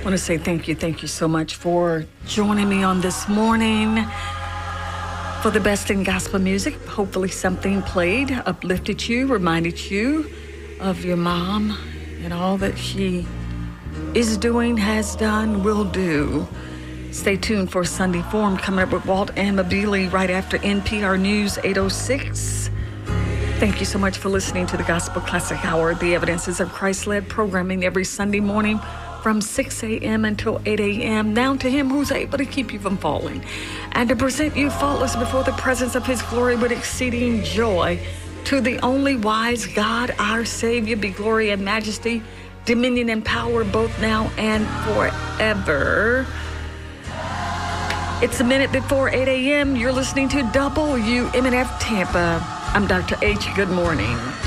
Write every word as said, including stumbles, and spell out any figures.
I want to say thank you, thank you so much for joining me on this morning for the best in gospel music. Hopefully something played, uplifted you, reminded you of your mom and all that she is doing, has done, will do. Stay tuned for Sunday Forum coming up with Walt and Mabili right after N P R News eight oh six. Thank you so much for listening to the Gospel Classic Hour, the Evidences of Christ-led programming every Sunday morning from six a.m. until eight a.m. Now to him who's able to keep you from falling and to present you faultless before the presence of his glory with exceeding joy. To the only wise God, our Savior, be glory and majesty, dominion and power both now and forever. It's a minute before eight a.m. You're listening to W M N F Tampa. I'm Doctor H. Good morning.